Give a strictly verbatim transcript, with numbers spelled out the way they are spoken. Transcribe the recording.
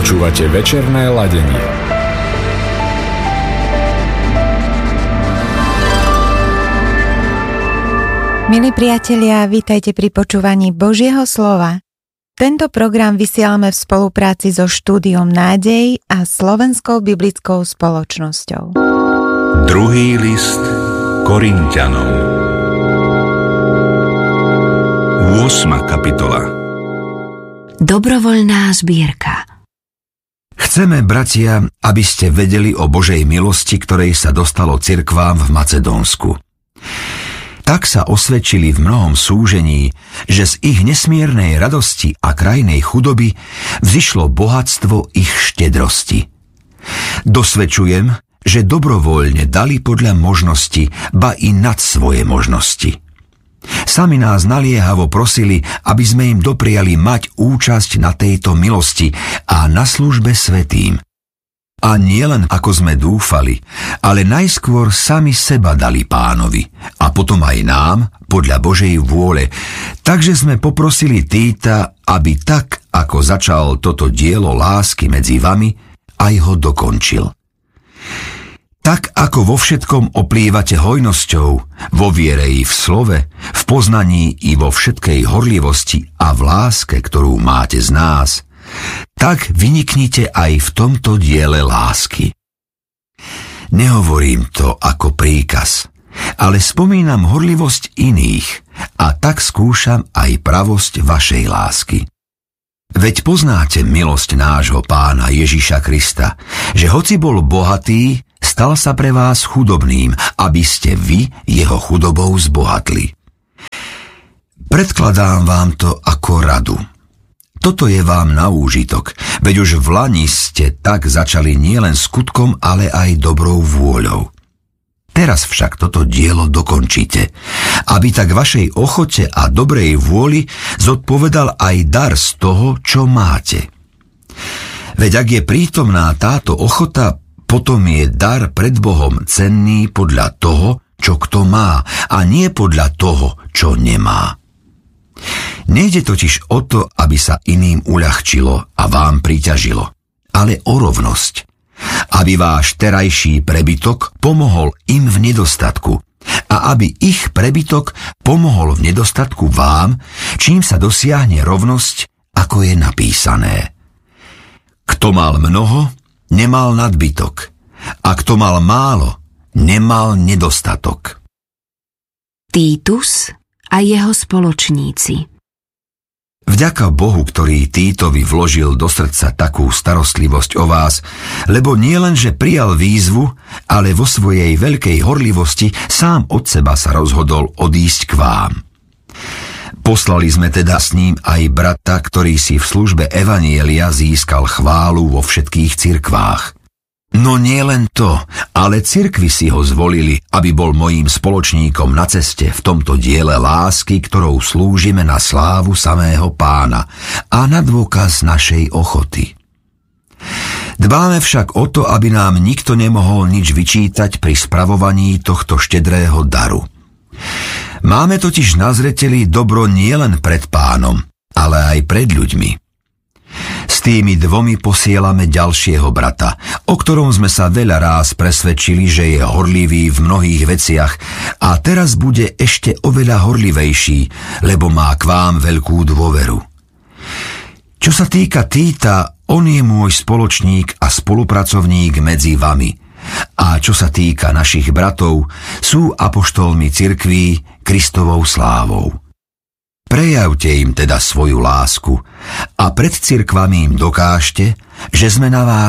Počúvate večerné ladenie. Milí priatelia, vítajte pri počúvaní Božieho slova. Tento program vysielame v spolupráci so Štúdiom Nádej a Slovenskou biblickou spoločnosťou. Druhý list Korinťanom. ôsma kapitola. Dobrovoľná zbierka. Chceme, bratia, aby ste vedeli o Božej milosti, ktorej sa dostalo cirkvám v Macedónsku. Tak sa osvedčili v mnohom súžení, že z ich nesmiernej radosti a krajnej chudoby vzišlo bohatstvo ich štedrosti. Dosvedčujem, že dobrovoľne dali podľa možnosti, ba i nad svoje možnosti. Sami nás naliehavo prosili, aby sme im dopriali mať účasť na tejto milosti a na službe svätým. A nielen ako sme dúfali, ale najskôr sami seba dali Pánovi a potom aj nám podľa Božej vôle. Takže sme poprosili Týta, aby tak, ako začal toto dielo lásky medzi vami, aj ho dokončil. Tak ako vo všetkom oplývate hojnosťou, vo viere i v slove, v poznaní i vo všetkej horlivosti a v láske, ktorú máte z nás, tak vyniknite aj v tomto diele lásky. Nehovorím to ako príkaz, ale spomínam horlivosť iných a tak skúšam aj pravosť vašej lásky. Veď poznáte milosť nášho Pána Ježiša Krista, že hoci bol bohatý, stal sa pre vás chudobným, aby ste vy jeho chudobou zbohatli. Predkladám vám to ako radu. Toto je vám na úžitok, veď už v lani ste tak začali nielen skutkom, ale aj dobrou vôľou. Teraz však toto dielo dokončite, aby tak vašej ochote a dobrej vôli zodpovedal aj dar z toho, čo máte. Veď ak je prítomná táto ochota, potom je dar pred Bohom cenný podľa toho, čo kto má, a nie podľa toho, čo nemá. Nejde totiž o to, aby sa iným uľahčilo a vám priťažilo, ale o rovnosť. Aby váš terajší prebytok pomohol im v nedostatku a aby ich prebytok pomohol v nedostatku vám, čím sa dosiahne rovnosť, ako je napísané. Kto mal mnoho, nemal nadbytok, a kto mal málo, nemal nedostatok. Týtus a jeho spoločníci. Vďaka Bohu, ktorý Týtovi vložil do srdca takú starostlivosť o vás, lebo nielenže prijal výzvu, ale vo svojej veľkej horlivosti sám od seba sa rozhodol odísť k vám. Poslali sme teda s ním aj brata, ktorý si v službe evanjelia získal chválu vo všetkých cirkvách. No nie len to, ale cirkvi si ho zvolili, aby bol mojím spoločníkom na ceste v tomto diele lásky, ktorou slúžime na slávu samého Pána a na dôkaz našej ochoty. Dbáme však o to, aby nám nikto nemohol nič vyčítať pri spravovaní tohto štedrého daru. Máme totiž na zreteli dobro nielen pred Pánom, ale aj pred ľuďmi. S tými dvomi posielame ďalšieho brata, o ktorom sme sa veľa ráz presvedčili, že je horlivý v mnohých veciach a teraz bude ešte oveľa horlivejší, lebo má k vám veľkú dôveru. Čo sa týka Týta, on je môj spoločník a spolupracovník medzi vami. A čo sa týka našich bratov, sú apoštolmi cirkví Kristovou slávou. Prejavte im teda svoju lásku a pred cirkvami im dokážte, že sme na vás